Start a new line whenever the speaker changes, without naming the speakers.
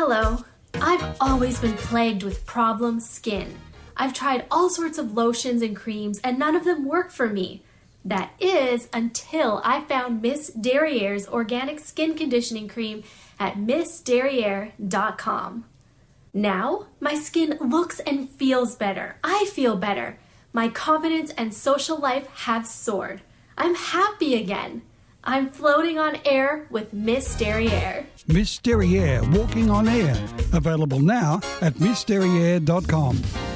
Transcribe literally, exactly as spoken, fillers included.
Hello. I've always been plagued with problem skin. I've tried all sorts of lotions and creams and none of them work for me. That is until I found Miss Derriere's organic skin conditioning cream at miss derriere dot com. Now, my skin looks and feels better. I feel better. My confidence and social life have soared. I'm happy again. I'm floating on air with Miss Derriere.
Miss Derriere, walking on air. Available now at miss derriere dot com.